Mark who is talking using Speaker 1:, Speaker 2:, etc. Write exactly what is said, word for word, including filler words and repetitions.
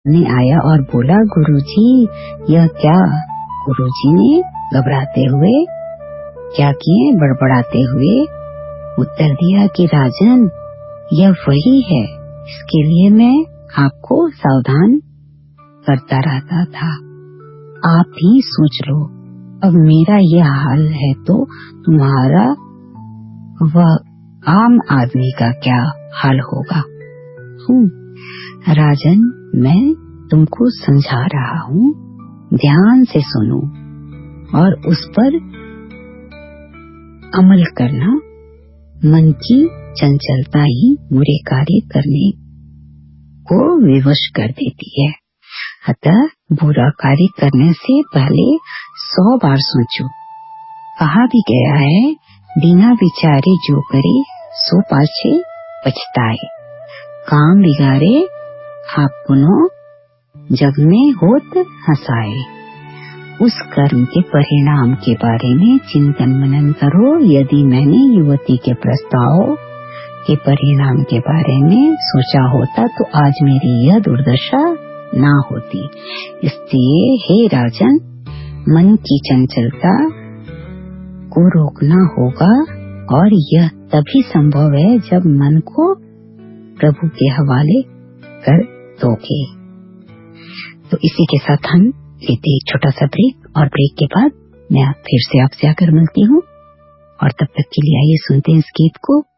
Speaker 1: ने आया और बोला, गुरुजी यह क्या? गुरुजी ने घबराते हुए क्या किए, बड़बड़ाते हुए उत्तर दिया कि राजन, यह वही है, इसके लिए मैं आपको सावधान करता रहता था। आप ही सोच लो, अब मेरा यह हाल है तो तुम्हारा वह आम आदमी का क्या हाल होगा? हूँ राजन, मैं तुमको समझा रहा हूँ, ध्यान से सुनो और उस पर अमल करना। मन की चंचलता ही बुरे कार्य करने को विवश कर देती है। अतः बुरा कार्य करने से पहले सौ बार सोचो। कहा भी गया है, बिना विचारे जो करे सो पाछे पछताए। काम बिगाड़े आप पुनः जग में होत हंसाए। उस कर्म के परिणाम के बारे में चिंतन मनन करो। यदि मैंने युवती के प्रस्ताव के परिणाम के बारे में सोचा होता तो आज मेरी यह दुर्दशा ना होती। इसलिए हे राजन, मन की चंचलता को रोकना होगा और यह तभी संभव है जब मन को प्रभु के हवाले कर दोगे। तो इसी के साथ हम लेते एक छोटा सा ब्रेक और ब्रेक के बाद मैं फिर से आपसे आकर मिलती हूँ और तब तक के लिए आइए सुनते हैं इस गीत को।